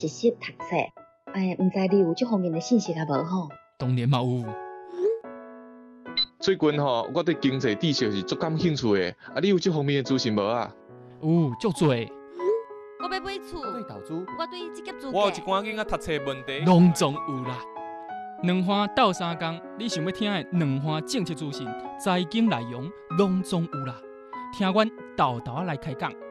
一些读册。唔知你有这方面的信息啊无吼？ 当然嘛有。 最近吼，我对经济知识是足感兴趣的。你有这方面的资讯无啊？ 有，足多。 我要买厝， 我对投资， 我对职业资我有一格， 寡囡仔读册问题， 拢总有啦。两花斗三工，你想要听的两花政策资讯、财经内容，拢总有啦。听阮豆豆来开讲。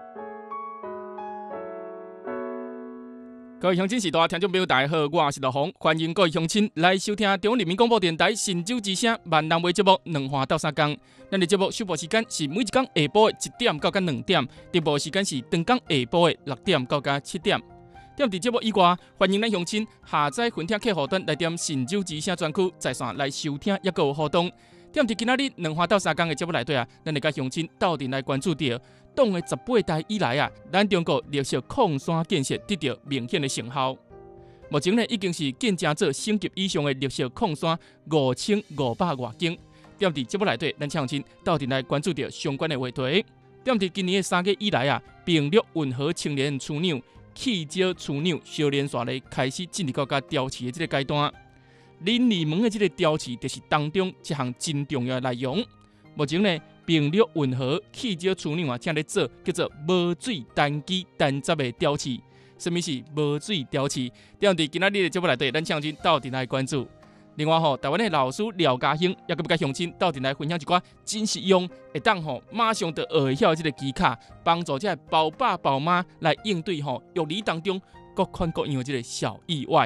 各位乡亲时代听众朋友，大家好，我是老洪，欢迎各位乡亲来收听中央人民广播电台神州之声万人话节目《两花斗三工》。咱的节目首播时间是每一天下晡的1点到2点，直播时间是长天下晡的6点到7点。踮伫节目以外，欢迎咱乡亲下载分听客户端来点神州之声专区，在线来收听，也有互动。踮伫今仔日两花斗三工的节目内底啊，咱会甲乡亲斗阵来关注到党的18代以来啊，咱中国绿色矿山建设得到明显的成效。目前呢，已经是建成做省级以上的绿色矿山5500多间。踮伫节目内底，咱乡亲斗阵来关注到相关的话题。踮伫今年的3月以来啊，平绿运河青年处长、气沼处长小连续咧开始进入到甲调试的这个阶段。林二门的这个调试，就是当中一项真重要的内容。目前呢，平绿运河气沼处长正咧做叫做无水单机单闸的调试。什么是无水调试？踮伫今仔日的节目内底，咱乡亲斗阵来关注。另外台湾的老师廖家兴也佮要甲乡亲斗阵来分享一寡真实用，会当马上就学会晓的这个技巧，帮助这宝爸宝妈来应对育儿当中各款各样的这个小意外。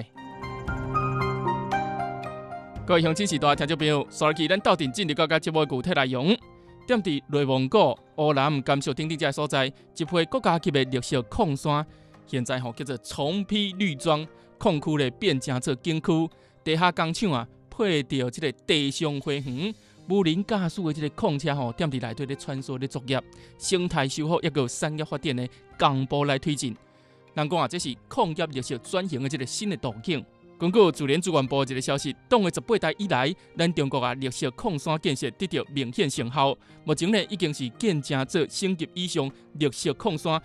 各位乡亲时代听众朋友，刷起咱斗阵进入到节目的具体内容。踮伫内蒙古、乌兰、甘肃等等这些所在，一批国家级的绿色矿山，现在叫做重批绿装，矿区咧变成做景区，地下工厂配着这个地上花园，无人驾驶的这个矿车踮伫内底咧穿梭咧作业，生态修复也有产业发展的工步来推进。人讲这是矿业绿色转型的这个新的途径。根据自然资源部一个消息，党的18代以来，咱中国绿色矿山建设得到明显成效。目前呢，已经是建成做省级以上绿色矿山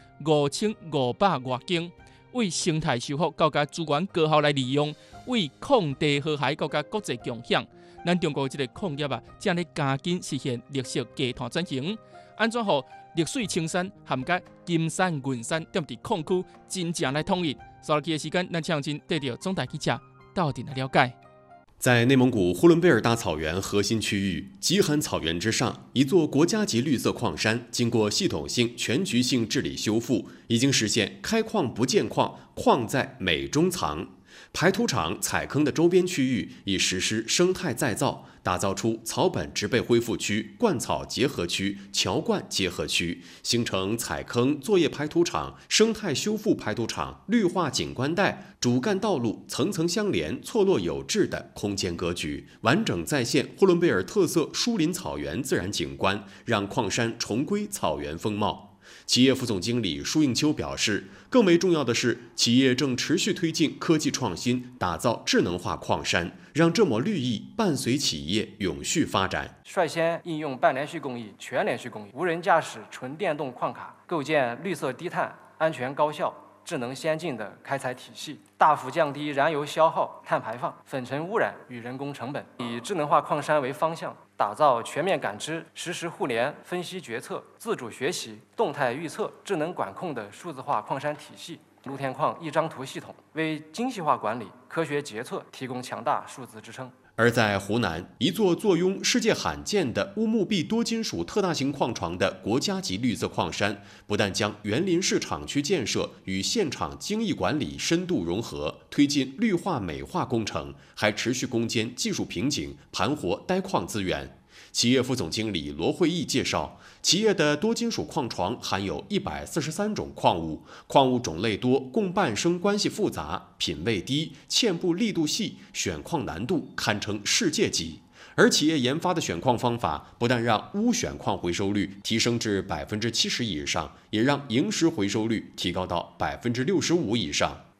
5500多间，为生态修复到甲资源高效来利用，为矿地和谐到甲国际共享。咱中国这个矿业正咧加紧实现绿色低碳转型，安怎好绿水青山涵盖金山银山，踮伫矿区真正来统一。刷落去的时间，咱乡亲带着总台记者到底来了解。 在内蒙古呼伦贝尔大草原核心区域极寒草原之上，一座国家级绿色矿山经过系统性、全局性治理修复，已经实现开矿不见矿，矿在美中藏。排土场、采坑的周边区域已实施生态再造，打造出草本植被恢复区、灌草结合区、桥灌结合区，形成采坑、作业排土场、生态修复排土场、绿化景观带、主干道路层层相连、错落有致的空间格局，完整再现呼伦贝尔特色疏林草原自然景观，让矿山重归草原风貌。企业副总经理舒应秋表示，更为重要的是，企业正持续推进科技创新，打造智能化矿山，让这抹绿意伴随企业永续发展。 率先应用半连续工艺、全连续工艺、无人驾驶纯电动矿卡，构建绿色低碳、安全高效、智能先进的开采体系，大幅降低燃油消耗、碳排放、粉尘污染与人工成本，以智能化矿山为方向，打造全面感知、实时互联、分析决策、自主学习、动态预测、智能管控的数字化矿山体系。陆天矿一张图系统为精细化管理、科学决策提供强大数字支撑。 而在湖南，一座坐拥世界罕见的乌木壁多金属特大型矿床的国家级绿色矿山，不但将园林式厂区建设与现场精益管理深度融合，推进绿化美化工程，还持续攻坚技术瓶颈，盘活呆矿资源。企业副总经理罗慧义介绍，企业的多金属矿床含有143种矿物，矿物种类多，共伴生关系复杂，品位低，嵌布力度细，选矿难度堪称世界级。而企业研发的选矿方法，不但让钨选矿回收率提升至70%以上，也让萤石回收率提高到65%以上。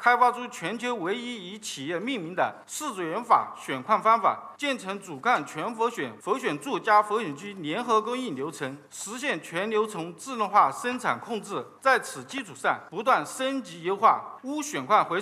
开发出全球唯一以企业命名的4种元法选矿方法，建成主干全佛选、佛选柱加佛选区联合供应流程，实现全流程智能化生产控制。在此基础上，不断升级优化钨选矿回